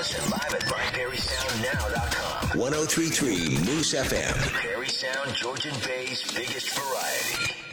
Listen live at BrianPerrySoundNow.com. 103.3 Moose FM. Perry Sound, Georgian Bay's biggest variety.